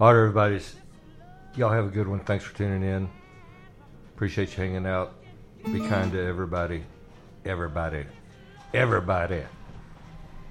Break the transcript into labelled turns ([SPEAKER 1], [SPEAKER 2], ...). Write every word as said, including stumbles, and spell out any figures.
[SPEAKER 1] All right, everybody. Y'all have a good one. Thanks for tuning in. Appreciate you hanging out. Be kind to everybody. Everybody. Everybody.